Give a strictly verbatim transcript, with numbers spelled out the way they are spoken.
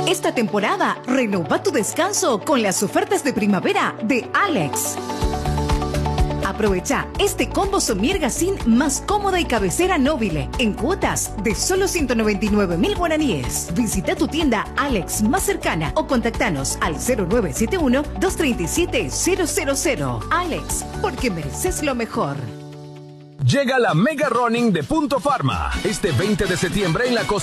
Esta temporada, renova tu descanso con las ofertas de primavera de Alex. Aprovecha este combo Somier Gacín más cómoda y cabecera Nobile en cuotas de solo ciento noventa y nueve mil guaraníes. Visita tu tienda Alex más cercana o contactanos al cero nueve siete uno, dos tres siete, cero cero cero. Alex, porque mereces lo mejor. Llega la Mega Running de Punto Pharma este veinte de septiembre en la costa.